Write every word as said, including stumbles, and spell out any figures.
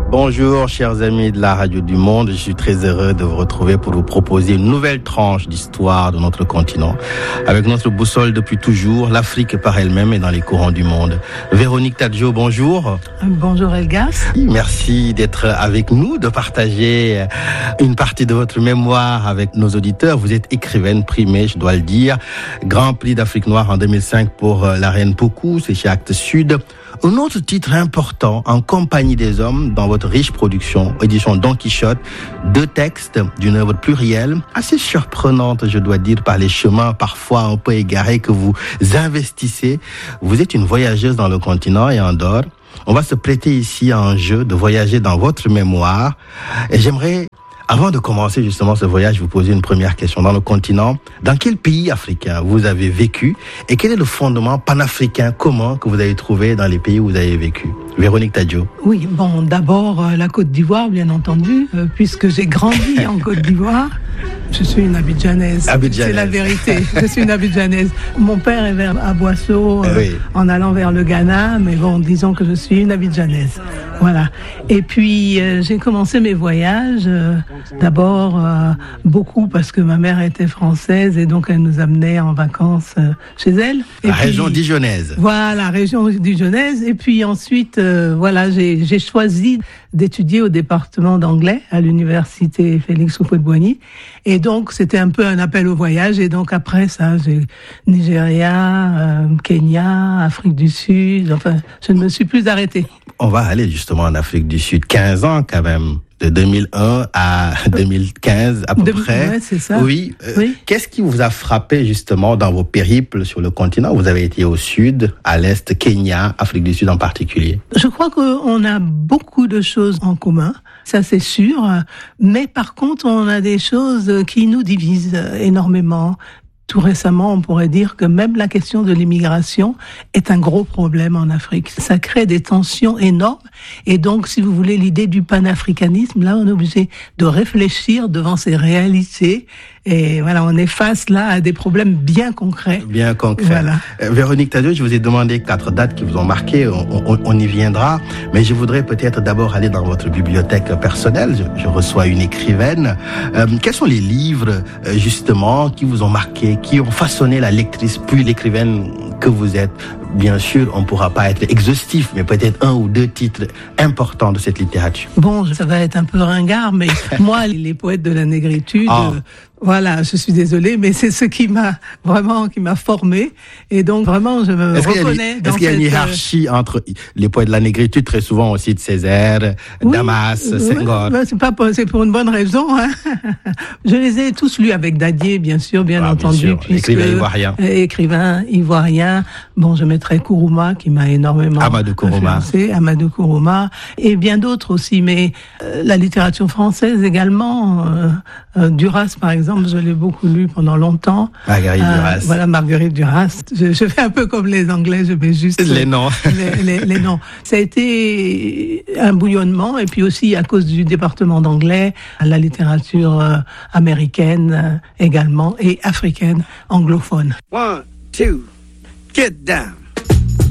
Bonjour chers amis de la Radio du Monde, je suis très heureux de vous retrouver pour vous proposer une nouvelle tranche d'histoire de notre continent. Avec notre boussole depuis toujours, l'Afrique par elle-même et dans les courants du monde. Véronique Tadjo, bonjour. Bonjour Elgas. Merci d'être avec nous, de partager une partie de votre mémoire avec nos auditeurs. Vous êtes écrivaine primée, je dois le dire. Grand prix d'Afrique noire en deux mille cinq pour La Reine Pokou, c'est chez Actes Sud. Un autre titre important, En compagnie des hommes, dans votre riche production, édition Don Quichotte, deux textes d'une œuvre plurielle, assez surprenante, je dois dire, par les chemins parfois un peu égarés que vous investissez. Vous êtes une voyageuse dans le continent et en dehors. On va se prêter ici à un jeu de voyager dans votre mémoire. Et j'aimerais, avant de commencer justement ce voyage, vous poser une première question. Dans le continent, dans quel pays africain vous avez vécu et quel est le fondement panafricain commun que vous avez trouvé dans les pays où vous avez vécu? Véronique Tadjo. Oui, bon, d'abord euh, la Côte d'Ivoire, bien entendu, euh, puisque j'ai grandi en Côte d'Ivoire. Je suis une Abidjanaise. Abidjanaise. C'est la vérité. Je suis une Abidjanaise. Mon père est vers à Boisseau, euh, oui. en allant vers le Ghana, mais bon, disons que je suis une Abidjanaise. Voilà. Et puis euh, j'ai commencé mes voyages. Euh, d'abord euh, beaucoup parce que ma mère était française et donc elle nous amenait en vacances euh, chez elle. Et la puis, région dijonnaise. Voilà, région dijonnaise. Et puis ensuite, euh, voilà, j'ai, j'ai choisi d'étudier au département d'anglais à l'université Félix Houphouët-Boigny. Et donc, c'était un peu un appel au voyage. Et donc, après ça, j'ai Nigeria, euh, Kenya, Afrique du Sud. Enfin, je ne me suis plus arrêtée. On va aller justement en Afrique du Sud. quinze ans quand même. De deux mille un à deux mille quinze à peu de, près. Ouais, c'est ça. Oui. Euh, oui. Qu'est-ce qui vous a frappé justement dans vos périples sur le continent? Vous avez été au sud, à l'est, Kenya, Afrique du Sud en particulier. Je crois qu'on a beaucoup de choses en commun, ça c'est sûr. Mais par contre, on a des choses qui nous divisent énormément. Tout récemment, on pourrait dire que même la question de l'immigration est un gros problème en Afrique. Ça crée des tensions énormes. Et donc, si vous voulez, l'idée du panafricanisme, là, on est obligé de réfléchir devant ces réalités. Et voilà, on est face là à des problèmes bien concrets. Bien concrets. Voilà. Euh, Véronique Tadjo, je vous ai demandé quatre dates qui vous ont marqué. On, on, on y viendra. Mais je voudrais peut-être d'abord aller dans votre bibliothèque personnelle. Je, je reçois une écrivaine. Euh, quels sont les livres, euh, justement, qui vous ont marqué, qui ont façonné la lectrice puis l'écrivaine que vous êtes? Bien sûr, on ne pourra pas être exhaustif, mais peut-être un ou deux titres importants de cette littérature. Bon, ça va être un peu ringard, mais moi, les poètes de la négritude, ah. euh, voilà, je suis désolée, mais c'est ce qui m'a vraiment, qui m'a formée. Et donc, vraiment, je me est-ce reconnais qu'il dans Est-ce qu'il y a une cette... hiérarchie entre les poètes de la négritude, très souvent aussi de Césaire, oui, Damas, oui, Senghor? Ben, c'est pas, c'est pour une bonne raison, hein. Je les ai tous lus avec Dadier, bien sûr, bien ah, entendu. Bien sûr. Puisque, écrivain ivoirien. Écrivain ivoirien. Bon, je mettrai Kourouma, qui m'a énormément Amadou Kourouma. influencé, Amadou Kourouma, et bien d'autres aussi, mais euh, la littérature française également, euh, euh, Duras, par exemple, je l'ai beaucoup lu pendant longtemps. Marguerite euh, Duras. Voilà, Marguerite Duras. Je, je fais un peu comme les Anglais, je mets juste les noms. les, les, les noms. Ça a été un bouillonnement, et puis aussi à cause du département d'anglais, la littérature euh, américaine euh, également, et africaine, anglophone. One, two, get down.